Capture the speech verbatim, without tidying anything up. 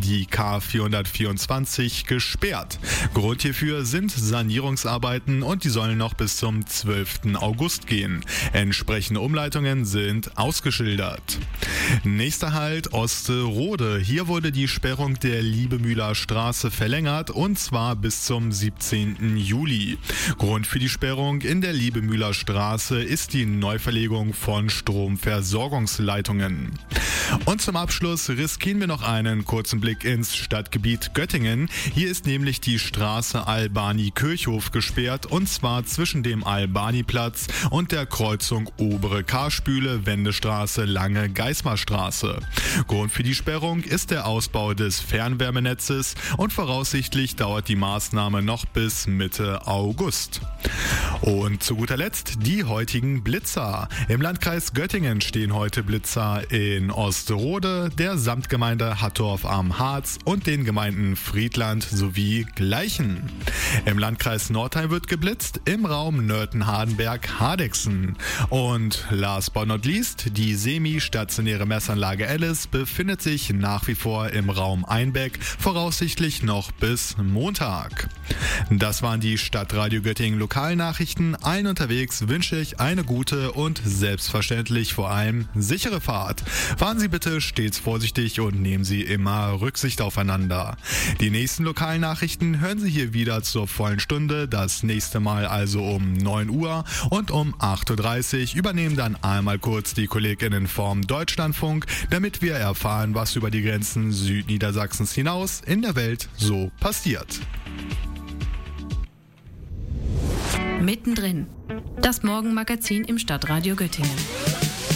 die K vierhundertvierundzwanzig gesperrt. Grund hierfür sind Sanierungsarbeiten und die sollen noch bis zum zwölften August gehen. Entsprechende Umleitungen sind ausgeschildert. Nächster Halt Osterode. Hier wurde die Sperrung der Liebemühler Straße verlängert und zwar bis zum siebzehnten Juli. Grund für die Sperrung in der Liebemühler Straße ist die Neuverlegung von Stromversorgungsleitungen. Und zum Abschluss riskieren wir noch einen kurzen Blick ins Stadtgebiet Göttingen. Hier ist nämlich die Straße Albani-Kirchhof gesperrt und zwar zwischen dem Albani-Platz und der Kreuzung Obere Karspüle, Wendestraße, Lange Geismarstraße. Grund für die Sperrung ist der Ausbau des Fernwärmenetzes und voraussichtlich dauert die Maßnahme noch bis Mitte August. Und zu guter Letzt die heutigen Blitzer. Im Landkreis Göttingen stehen heute Blitzer in Osterode, der Samtgemeinde Hattorf am Harz und den Gemeinden Friedland sowie Gleichen. Im Landkreis Nordheim wird geblitzt im Raum Nörten-Hardenberg-Hardegsen. Und last but not least, die semi-stationäre Messanlage Alice befindet sich nach wie vor im Raum Einbeck, voraussichtlich noch bis Montag. Das waren die Stadtradio Göttingen Lokalnachrichten. Allen unterwegs wünsche ich eine gute und selbstverständlich vor allem sichere Fahrt. Fahren Sie bitte stets vorsichtig und nehmen Sie immer Rücksicht aufeinander. Die nächsten Lokalnachrichten hören Sie hier wieder zur vollen Stunde, das nächste Mal also um neun Uhr und um acht Uhr dreißig übernehmen dann einmal kurz die KollegInnen vom Deutschlandfunk, damit wir erfahren, was über die Grenzen Südniedersachsens hinaus in der Welt so passiert. Mittendrin. Das Morgenmagazin im Stadtradio Göttingen.